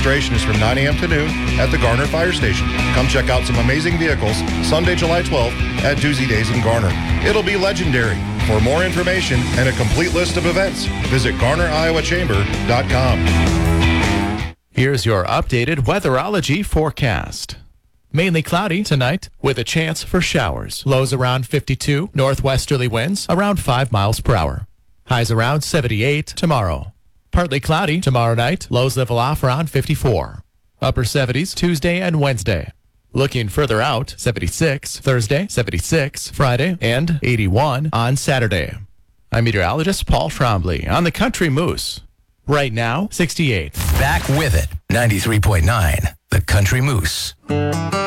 Registration is from 9 a.m. to noon at the Garner Fire Station. Come check out some amazing vehicles Sunday, July 12th at Doozy Days in Garner. It'll be legendary. For more information and a complete list of events, visit GarnerIowaChamber.com. Here's your updated weatherology forecast. Mainly cloudy tonight with a chance for showers. Lows around 52, northwesterly winds around 5 miles per hour. Highs around 78 tomorrow. Partly cloudy tomorrow night. Lows level off around 54. Upper 70s Tuesday and Wednesday. Looking further out, 76 Thursday, 76 Friday, and 81 on Saturday. I'm meteorologist Paul Trombley on the Country Moose. Right now, 68. Back with it. 93.9, the Country Moose.